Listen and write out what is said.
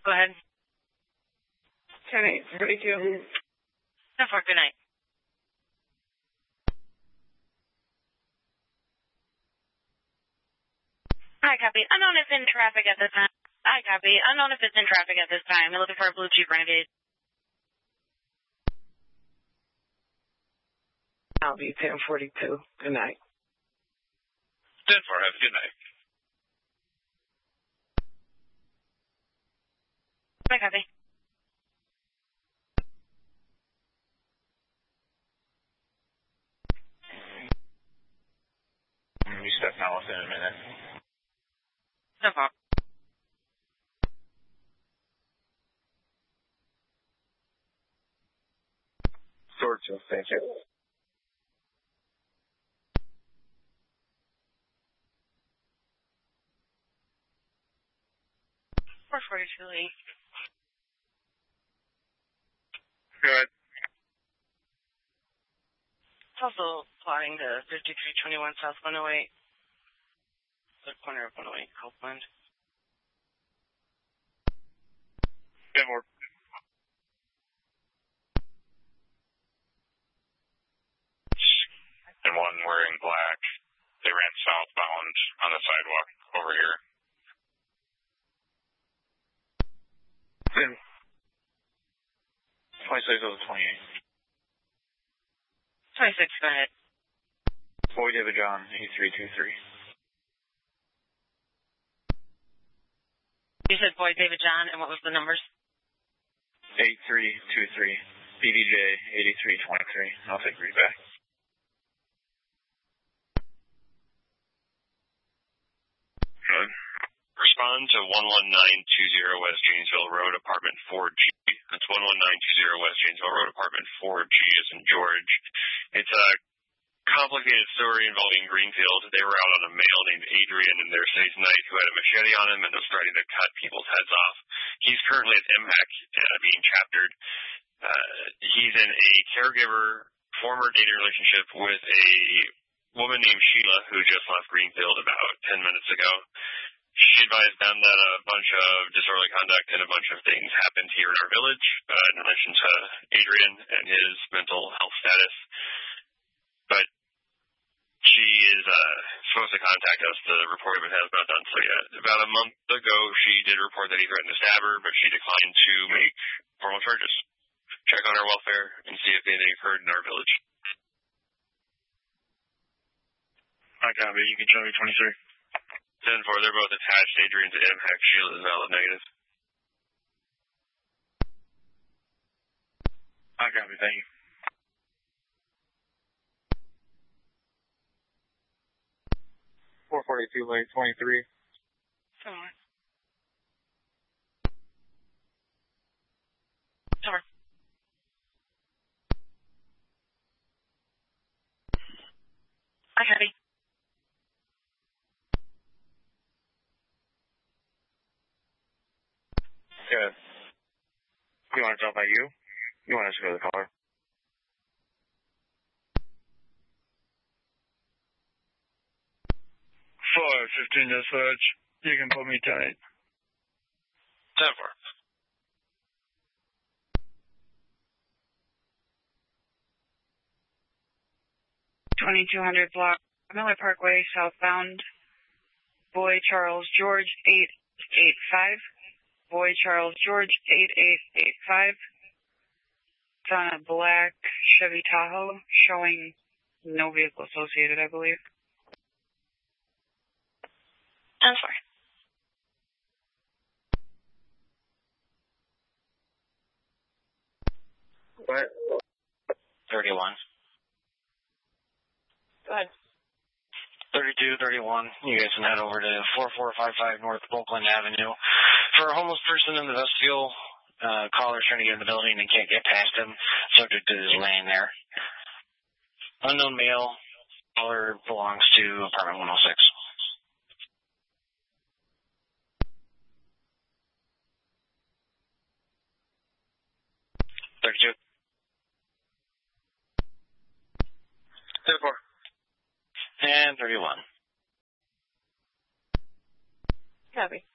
Go ahead. 10-8, 32. 10-4, good night. Hi, copy. Unknown is in traffic at this time. Hi, copy. Unknown if it's in traffic at this time. We're looking for a blue Jeep Renegade. I'll be 10-42. Good night. 10-4, have a good night. Hi, copy. I'm going to be stepping out within a minute. 10-4. Sort of, thank you. 442 Lee. Good. It's also plotting to 5321 South 108. The corner of 108, Copeland. 10-4. And one wearing black. They ran southbound on the sidewalk over here. 26 of the 28. 26, go ahead. Boy David John, 8323. You said Boy David John, and what was the numbers? 8323. BDJ, 8323. I'll take read back. Good. Respond to 11920 West Janesville Road, Apartment 4G. That's 11920 West Janesville Road, Apartment 4G as in George. It's a complicated story involving Greenfield. They were out on a male named Adrian in their Safe Night who had a machete on him and was starting to cut people's heads off. He's currently at MHAC being chaptered. He's in a caregiver, former dating relationship with a woman named Sheila who just left Greenfield about 10 minutes ago. She advised them that a bunch of disorderly conduct and a bunch of things happened here in our village in relation to Adrian and his mental health status. But she is supposed to contact us to report it, but has not done so yet. About a month ago, she did report that he threatened to stab her, but she declined to make formal charges. Check on her welfare and see if anything occurred in our village. I copy. You can show me 23. 10-4, they're both attached. Adrian's at MHAC. Sheila is valid negative. I copy. Thank you. .442 lane 23. Somewhere. Somewhere. I copy. Good. You want to tell by you? You want us to go to the caller? 15 dispatch. You can put me tight. 10-4. $2,200 block, Miller Parkway, southbound. Boy Charles George 885. Boy Charles George 8885. It's on a black Chevy Tahoe, showing no vehicle associated, I believe. I'm sorry. What? 31. Go ahead. 32, 31. You guys can head over to 4455 North Oakland Avenue. For a homeless person in the vestibule, caller's trying to get in the building and can't get past him. Subject is laying there. Unknown male. Caller belongs to apartment 106. And 31. Copy.